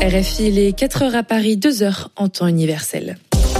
RFI, il est 4h à Paris, 2h en temps universel.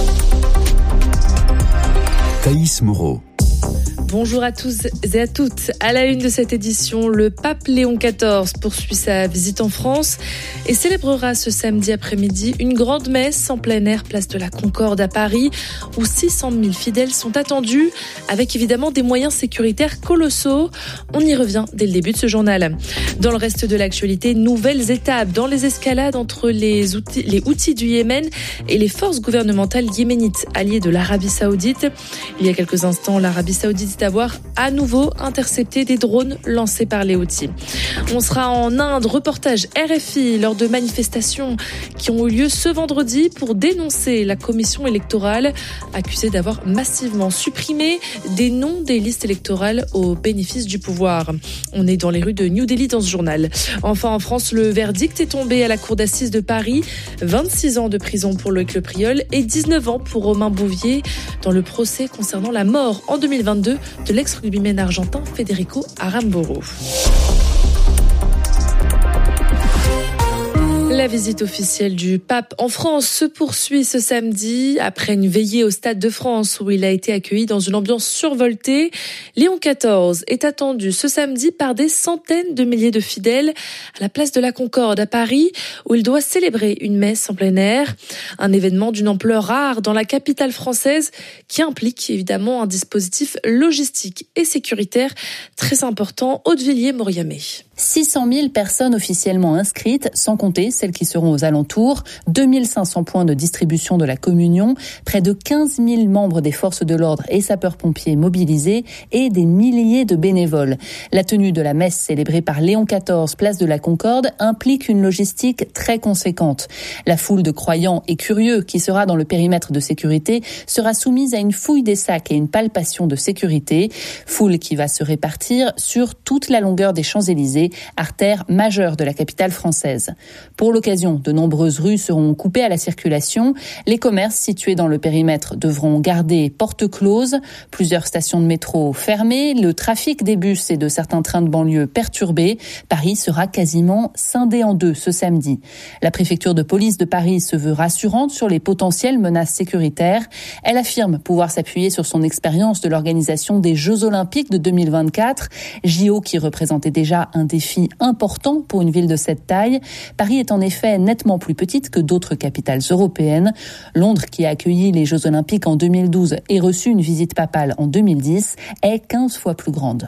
Thaïs Moreau. Bonjour à tous et à toutes. À la une de cette édition, le pape Léon XIV poursuit sa visite en France et célébrera ce samedi après-midi une grande messe en plein air, place de la Concorde à Paris, où 600 000 fidèles sont attendus, avec évidemment des moyens sécuritaires colossaux. On y revient dès le début de ce journal. Dans le reste de l'actualité, nouvelles étapes dans les escalades entre les Houthis du Yémen et les forces gouvernementales yéménites alliées de l'Arabie Saoudite. Il y a quelques instants, l'Arabie Saoudite d'avoir à nouveau intercepté des drones lancés par les Houthis. On sera en Inde, reportage RFI lors de manifestations qui ont eu lieu ce vendredi pour dénoncer la commission électorale accusée d'avoir massivement supprimé des noms des listes électorales au bénéfice du pouvoir. On est dans les rues de New Delhi dans ce journal. Enfin, en France, le verdict est tombé à la cour d'assises de Paris. 26 ans de prison pour Loïc Le Priol et 19 ans pour Romain Bouvier dans le procès concernant la mort en 2022 de l'ex-rugbyman argentin Federico Aramburu. La visite officielle du pape en France se poursuit ce samedi après une veillée au Stade de France où il a été accueilli dans une ambiance survoltée. Léon XIV est attendu ce samedi par des centaines de milliers de fidèles à la place de la Concorde à Paris où il doit célébrer une messe en plein air. Un événement d'une ampleur rare dans la capitale française qui implique évidemment un dispositif logistique et sécuritaire très important. Audevilliers-Mauriamé. 600 000 personnes officiellement inscrites, sans compter celles qui seront aux alentours, 2500 points de distribution de la communion, près de 15 000 membres des forces de l'ordre et sapeurs-pompiers mobilisés et des milliers de bénévoles. La tenue de la messe célébrée par Léon XIV, place de la Concorde, implique une logistique très conséquente. La foule de croyants et curieux qui sera dans le périmètre de sécurité sera soumise à une fouille des sacs et une palpation de sécurité. Foule qui va se répartir sur toute la longueur des Champs-Élysées, artère majeure de la capitale française. Pour l'occasion, de nombreuses rues seront coupées à la circulation. Les commerces situés dans le périmètre devront garder portes closes. Plusieurs stations de métro fermées. Le trafic des bus et de certains trains de banlieue perturbé. Paris sera quasiment scindé en deux ce samedi. La préfecture de police de Paris se veut rassurante sur les potentielles menaces sécuritaires. Elle affirme pouvoir s'appuyer sur son expérience de l'organisation des Jeux Olympiques de 2024. JO qui représentaient déjà un défi important pour une ville de cette taille. Paris est en effet nettement plus petite que d'autres capitales européennes. Londres, qui a accueilli les Jeux Olympiques en 2012 et reçu une visite papale en 2010, est 15 fois plus grande.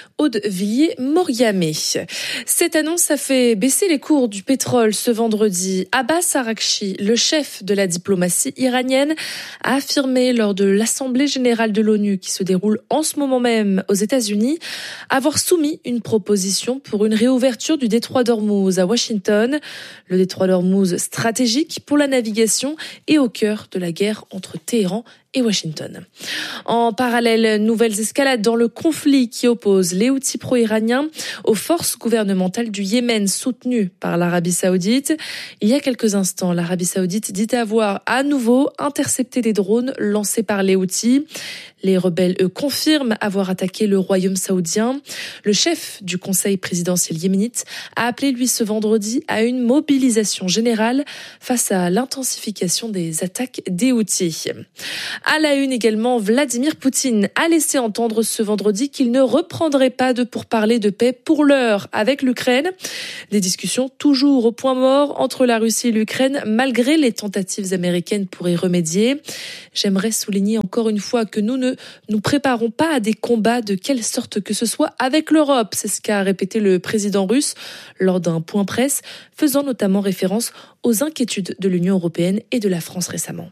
Audevilliers-Mauriamé. Cette annonce a fait baisser les cours du pétrole ce vendredi. Abbas Araghchi, le chef de la diplomatie iranienne, a affirmé lors de l'Assemblée générale de l'ONU qui se déroule en ce moment même aux États-Unis avoir soumis une proposition pour une réouverture du détroit d'Ormuz à Washington. Le détroit d'Ormuz stratégique pour la navigation et au cœur de la guerre entre Téhéran et Washington. En parallèle, nouvelles escalades dans le conflit qui oppose les Houthis pro-iraniens aux forces gouvernementales du Yémen soutenues par l'Arabie Saoudite. Il y a quelques instants, l'Arabie Saoudite dit avoir à nouveau intercepté des drones lancés par les Houthis. Les rebelles, eux, confirment avoir attaqué le royaume saoudien. Le chef du conseil présidentiel yéménite a appelé, lui, ce vendredi à une mobilisation générale face à l'intensification des attaques des Houthis. À la une également, Vladimir Poutine a laissé entendre ce vendredi qu'il ne reprendrait pas de pourparlers de paix pour l'heure avec l'Ukraine. Des discussions toujours au point mort entre la Russie et l'Ukraine, malgré les tentatives américaines pour y remédier. J'aimerais souligner encore une fois que nous ne nous préparons pas à des combats de quelle sorte que ce soit avec l'Europe. C'est ce qu'a répété le président russe lors d'un point presse, faisant notamment référence aux inquiétudes de l'Union européenne et de la France récemment.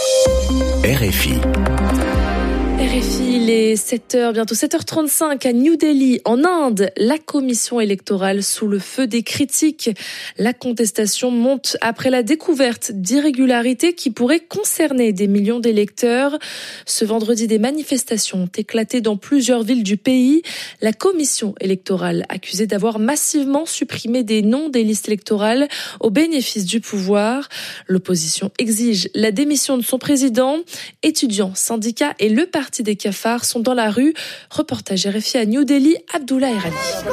RFI. RFI, il est 7h, bientôt 7h35 à New Delhi, en Inde. La commission électorale sous le feu des critiques. La contestation monte après la découverte d'irrégularités qui pourraient concerner des millions d'électeurs. Ce vendredi, des manifestations ont éclaté dans plusieurs villes du pays. La commission électorale accusée d'avoir massivement supprimé des noms des listes électorales au bénéfice du pouvoir. L'opposition exige la démission de son président. Étudiants, syndicats et le parti partie des cafards sont dans la rue. Reportage RFI à New Delhi, Abdullah Erani.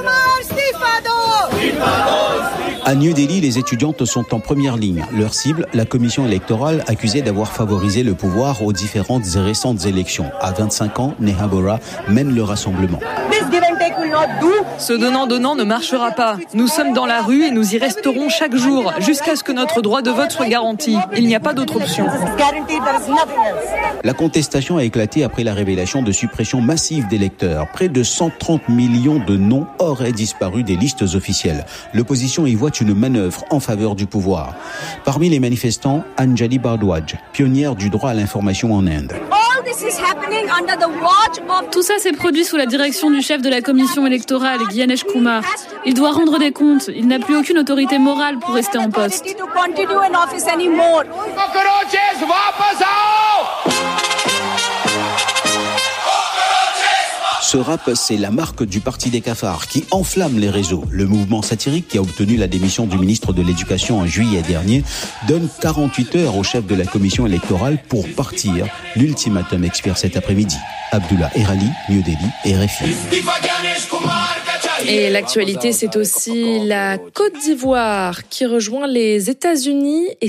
À New Delhi, les étudiantes sont en première ligne. Leur cible, la commission électorale accusée d'avoir favorisé le pouvoir aux différentes et récentes élections. À 25 ans, Neha Bora mène le rassemblement. Ce donnant-donnant ne marchera pas. Nous sommes dans la rue et nous y resterons chaque jour jusqu'à ce que notre droit de vote soit garanti. Il n'y a pas d'autre option. La contestation a éclaté après la révélation de suppression massive d'électeurs. Près de 130 millions de noms auraient disparu des listes officielles. L'opposition y voit une manœuvre en faveur du pouvoir. Parmi les manifestants, Anjali Bardwaj, pionnière du droit à l'information en Inde. Tout ça s'est produit sous la direction du chef de la commission électorale, Gyanesh Kumar. Il doit rendre des comptes. Il n'a plus aucune autorité morale pour rester en poste. Ce rap, c'est la marque du Parti des cafards qui enflamme les réseaux. Le mouvement satirique qui a obtenu la démission du ministre de l'Éducation en juillet dernier donne 48 heures au chef de la commission électorale pour partir. L'ultimatum expire cet après-midi. Abdullah Erani, New Delhi, RFI. Et l'actualité, c'est aussi la Côte d'Ivoire qui rejoint les États-Unis et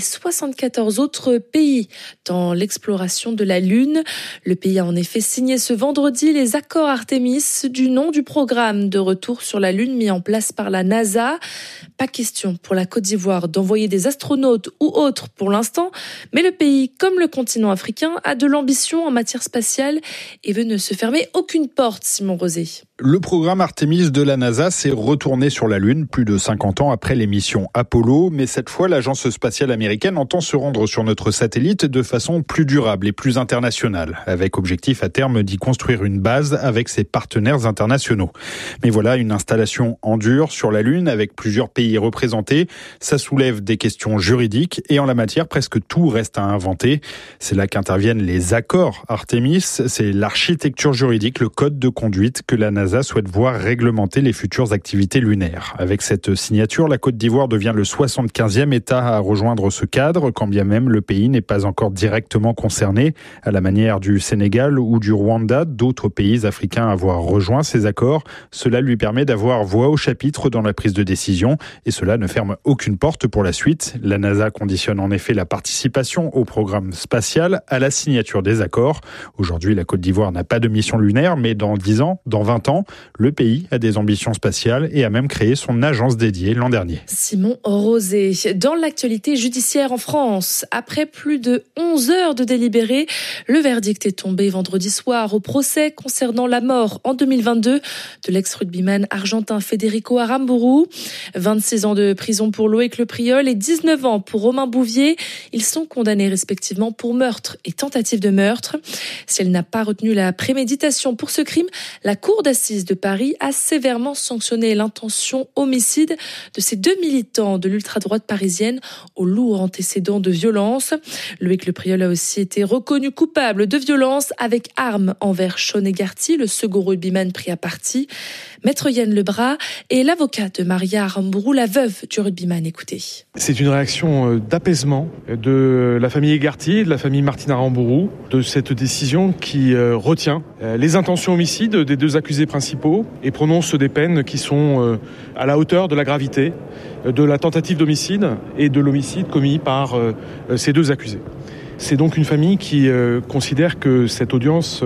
74 autres pays dans l'exploration de la Lune. Le pays a en effet signé ce vendredi les accords Artemis du nom du programme de retour sur la Lune mis en place par la NASA. Pas question pour la Côte d'Ivoire d'envoyer des astronautes ou autres pour l'instant, mais le pays, comme le continent africain, a de l'ambition en matière spatiale et veut ne se fermer aucune porte, Simon Rosé. Le programme Artemis de la NASA s'est retourné sur la Lune plus de 50 ans après les missions Apollo, mais cette fois l'agence spatiale américaine entend se rendre sur notre satellite de façon plus durable et plus internationale, avec objectif à terme d'y construire une base avec ses partenaires internationaux. Mais voilà, une installation en dur sur la Lune avec plusieurs pays représentés, ça soulève des questions juridiques et en la matière presque tout reste à inventer. C'est là qu'interviennent les accords Artemis, c'est l'architecture juridique, le code de conduite que la NASA souhaite voir réglementer les futures activités lunaires. Avec cette signature, la Côte d'Ivoire devient le 75e État à rejoindre ce cadre, quand bien même le pays n'est pas encore directement concerné. À la manière du Sénégal ou du Rwanda, d'autres pays africains à avoir rejoint ces accords. Cela lui permet d'avoir voix au chapitre dans la prise de décision et cela ne ferme aucune porte pour la suite. La NASA conditionne en effet la participation au programme spatial à la signature des accords. Aujourd'hui, la Côte d'Ivoire n'a pas de mission lunaire, mais dans 10 ans, dans 20 ans, le pays a des ambitions spatiales et a même créé son agence dédiée l'an dernier. Simon Rosé. Dans l'actualité judiciaire en France, après plus de 11 heures de délibéré, le verdict est tombé vendredi soir au procès concernant la mort en 2022 de l'ex-rugbyman argentin Federico Aramburu. 26 ans de prison pour Loïc Lepriol et 19 ans pour Romain Bouvier. Ils sont condamnés respectivement pour meurtre et tentative de meurtre. Si elle n'a pas retenu la préméditation pour ce crime, la Cour d'assises de Paris a sévèrement sanctionné l'intention homicide de ces deux militants de l'ultra-droite parisienne aux lourds antécédents de violence. Loïc Lepriol a aussi été reconnu coupable de violence avec arme envers Sean Egarty, le second rugbyman pris à partie. Maître Yann Lebras est l'avocat de Maria Aramburu, la veuve du rugbyman. Écoutez. C'est une réaction d'apaisement de la famille Egarty, de la famille Martine Aramburu, de cette décision qui retient les intentions homicides des deux accusés principaux et prononce des peines qui sont à la hauteur de la gravité de la tentative d'homicide et de l'homicide commis par ces deux accusés. C'est donc une famille qui considère que cette audience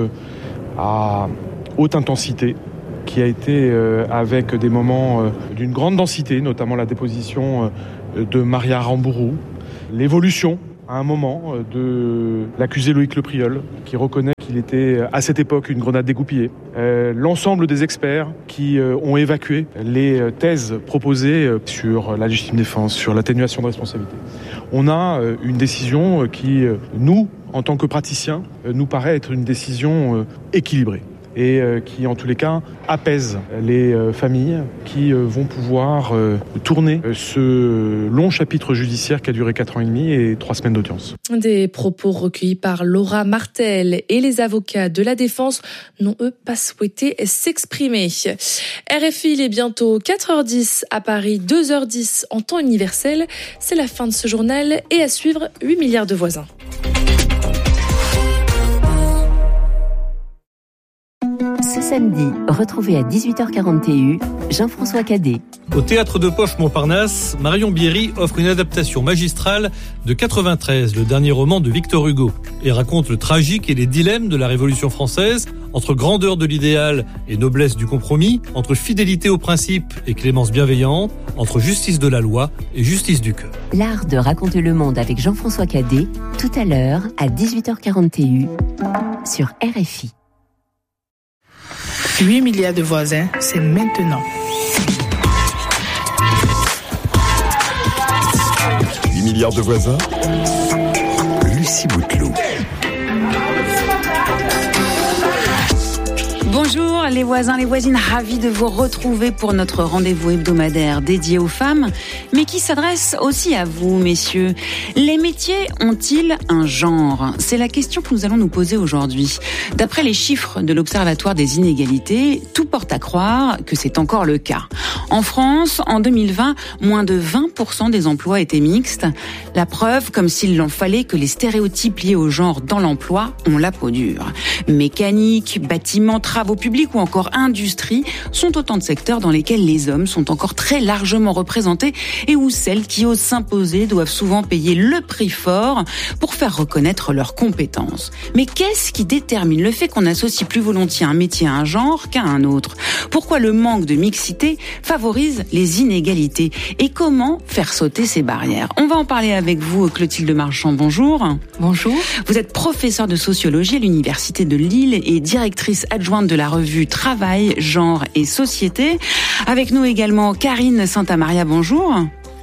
à haute intensité, qui a été avec des moments d'une grande densité, notamment la déposition de Maria Aramburu, l'évolution à un moment de l'accusé Loïc Lepriol, qui reconnaît qu'il était à cette époque une grenade dégoupillée. L'ensemble des experts qui ont évacué les thèses proposées sur la légitime défense, sur l'atténuation de responsabilité. On a une décision qui, nous, en tant que praticiens, nous paraît être une décision équilibrée et qui, en tous les cas, apaise les familles qui vont pouvoir tourner ce long chapitre judiciaire qui a duré 4 ans et demi et 3 semaines d'audience. Des propos recueillis par Laura Martel et les avocats de la défense n'ont, eux, pas souhaité s'exprimer. RFI, il est bientôt 4h10 à Paris, 2h10 en temps universel. C'est la fin de ce journal et à suivre 8 milliards de voisins. samedi, retrouvez à 18h40 TU Jean-François Cadet. Au Théâtre de Poche Montparnasse, Marion Bierry offre une adaptation magistrale de 93, le dernier roman de Victor Hugo, et raconte le tragique et les dilemmes de la Révolution française, entre grandeur de l'idéal et noblesse du compromis, entre fidélité aux principes et clémence bienveillante, entre justice de la loi et justice du cœur. L'art de raconter le monde avec Jean-François Cadet, tout à l'heure à 18h40 TU sur RFI. 8 milliards de voisins, c'est maintenant. 8 milliards de voisins. Lucie Bouteloup. Bonjour les voisins, les voisines, ravis de vous retrouver pour notre rendez-vous hebdomadaire dédié aux femmes, mais qui s'adresse aussi à vous, messieurs. Les métiers ont-ils un genre ? C'est la question que nous allons nous poser aujourd'hui. D'après les chiffres de l'Observatoire des inégalités, tout porte à croire que c'est encore le cas. En France, en 2020, moins de 20% des emplois étaient mixtes. La preuve, comme s'il en fallait, que les stéréotypes liés au genre dans l'emploi ont la peau dure. Mécanique, bâtiment, travaux publics ou encore industrie sont autant de secteurs dans lesquels les hommes sont encore très largement représentés et où celles qui osent s'imposer doivent souvent payer le prix fort pour faire reconnaître leurs compétences. Mais qu'est-ce qui détermine le fait qu'on associe plus volontiers un métier à un genre qu'à un autre ? Pourquoi le manque de mixité favorise les inégalités ? Et comment faire sauter ces barrières ? On va en parler avec vous, Clotilde Marchand. Bonjour. Bonjour. Vous êtes professeure de sociologie à l'Université de Lille et directrice adjointe de la revue Travail, Genre et Société. Avec nous également Karine Santamaria, bonjour.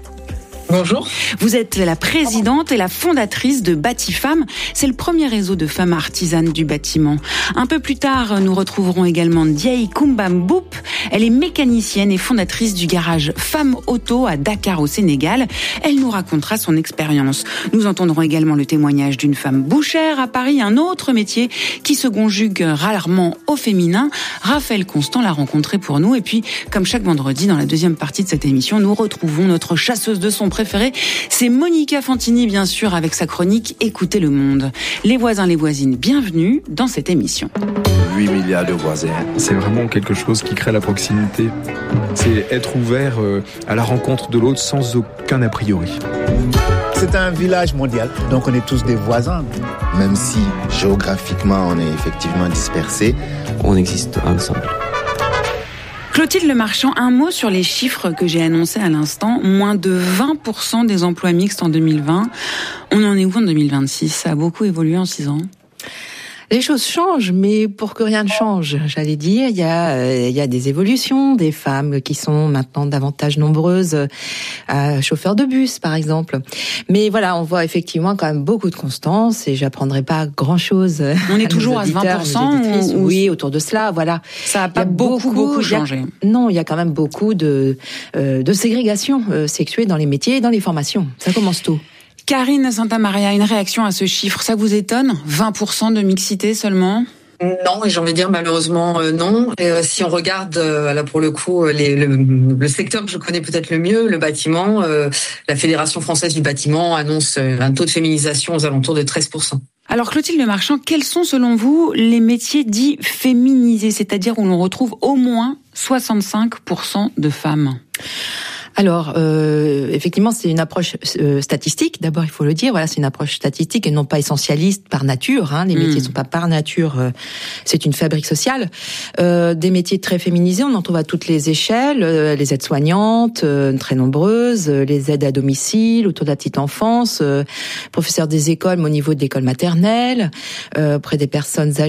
Bonjour. Vous êtes la présidente et la fondatrice de Batifemmes. C'est le premier réseau de femmes artisanes du bâtiment. Un peu plus tard, nous retrouverons également Ndiaye Koumba Mboup. Elle est mécanicienne et fondatrice du garage Femmes Auto à Dakar au Sénégal. Elle nous racontera son expérience. Nous entendrons également le témoignage d'une femme bouchère à Paris, un autre métier qui se conjugue rarement au féminin. Raphaël Constant l'a rencontré pour nous. Et puis, comme chaque vendredi, dans la deuxième partie de cette émission, nous retrouvons notre chasseuse de son préférée, c'est Monica Fantini, bien sûr, avec sa chronique Écoutez le monde. Les voisins, les voisines, bienvenue dans cette émission. 8 milliards de voisins. C'est vraiment quelque chose qui crée la proximité. C'est être ouvert à la rencontre de l'autre sans aucun a priori. C'est un village mondial, donc on est tous des voisins. Même si géographiquement on est effectivement dispersés, on existe ensemble. Clotilde Marchand, un mot sur les chiffres que j'ai annoncés à l'instant. Moins de 20% des emplois mixtes en 2020. On en est où en 2026 ? Ça a beaucoup évolué en 6 ans. Les choses changent, mais pour que rien ne change, j'allais dire, il y a des évolutions, des femmes qui sont maintenant davantage nombreuses, chauffeurs de bus par exemple. Mais voilà, on voit effectivement quand même beaucoup de constance et j'apprendrai pas grand-chose. On est toujours à 20% oui, autour de cela, voilà. Ça a pas beaucoup changé. Non, il y a quand même beaucoup de ségrégation sexuée dans les métiers et dans les formations. Ça commence tôt. Karine Santamaria, une réaction à ce chiffre, ça vous étonne ? 20% de mixité seulement ? Non, et j'ai envie de dire malheureusement non. Et si on regarde là pour le coup le secteur que je connais peut-être le mieux, le bâtiment, la Fédération française du bâtiment annonce un taux de féminisation aux alentours de 13%. Alors Clotilde Marchand, quels sont selon vous les métiers dits féminisés, c'est-à-dire où l'on retrouve au moins 65% de femmes ? Alors, effectivement, c'est une approche statistique. D'abord, il faut le dire. Voilà, c'est une approche statistique et non pas essentialiste par nature. Les métiers ne sont pas par nature. C'est une fabrique sociale. Des métiers très féminisés, on en trouve à toutes les échelles. Les aides-soignantes, très nombreuses. Les aides à domicile, autour de la petite enfance. Professeurs des écoles, mais au niveau de l'école maternelle. Auprès des personnes âgées.